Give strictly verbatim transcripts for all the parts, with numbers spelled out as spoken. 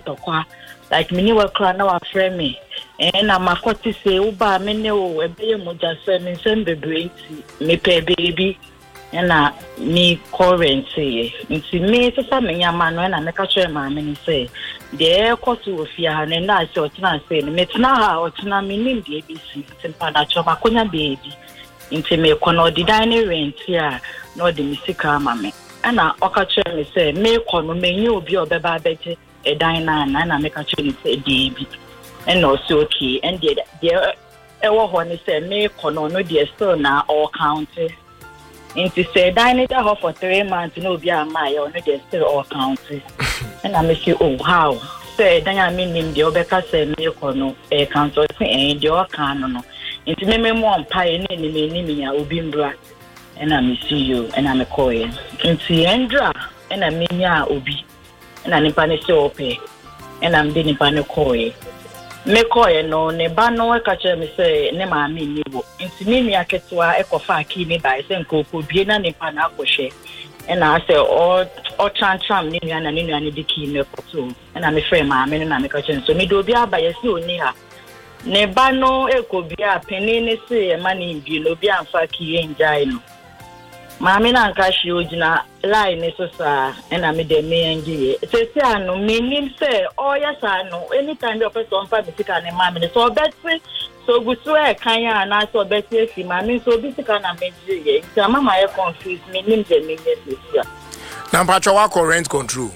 ntokwa like me ni we kra na wa frame me and na makoti say uba me ne o ebe moja se me nsem bebre nti me pe baby na me currency nti me sesa me nyama no na me ka chere ma me ni say de kotu ofia ha na na se otena say me tena ha otena me nim de abc tempa na choba konya baby nti me kono di dine rent ya no de misika ma me na oka chere me say me kono me nyi obi obeba abeje e dine na na na me ka chere me say baby and also okay and the the ewo ho ni say me kono no de still na all count into say dine it off for three months no be am my no dey still all count and I make you oh how say dan I mean nim dey obeka say me kono e count so say dey all can no into me me mo ampa ni ni me ni ya obi mbra and I miss you and I me call you into endra and I mean ya obi and I nipa ne say ope and I'm dey nipa ne call you me call you no ne ba no e ka chere me say ne ma me ni wo nti me mi aketwa e kofa aki me ba say nkoko bie na nipa na akohwe and I say all all tran tram ni nua na ni nua ni diki me koto and I me frame ma me na me ka chere so me do bi aba ye si oni ha ne ba no e ko bia peni ne se e ma ni bi no bi amfa ki ye njai no ma me na nka shi ojina line ne so sa and I me de me ngie se se anu me nim say oh yes anu anytime the person fa bisika ne ma me so betri so gusu e kan ya na so betri fi ma me so bisika na me ngie nti mama e confuse me nim de me ngie so na pacho wa rent control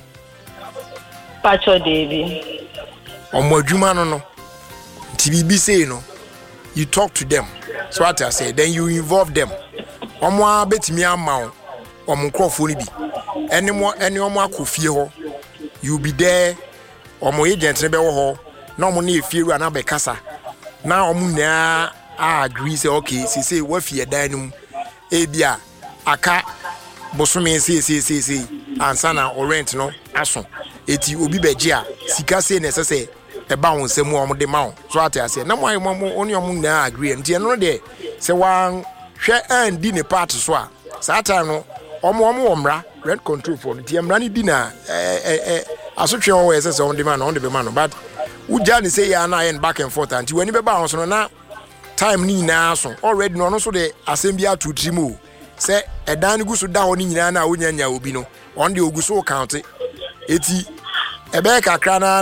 pacho David omo adwuma no no nti bibi say no you talk to them so what I say then you involve them omo abetimi amawo omo krofo ni bi ene mo ene omo akofie ho you be there omo agent ne be wo ho na omo na efieru ana be kasa na omo na agree say okay say say wa fie dan num e bia aka bosome say say say say ansa na o rent no aso eti obi beje a sika say na say e ba won semu omo de ma so ata say na mo ayi mo oni omo na agree nti eno de say wan hwe andi ne part so a sata no omo omo omra rent control for the emra ni di na eh eh asotwe won we say on the man on the man but uja ni say ya na yen back and forth anti wani be ba won so na time ni na so already no no so de assembly atu trimo say edan ni guso da ho ni nyina na onya nya obi no on the oguso count eti ebe kakra na